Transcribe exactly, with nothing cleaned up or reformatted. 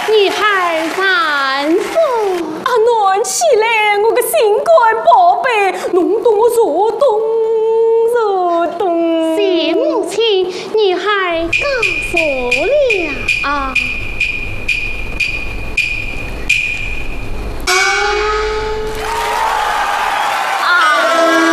女孩三岁。 啊，暖起来，我个心肝宝贝，弄动我若动若动。 谢母亲，女孩告诉。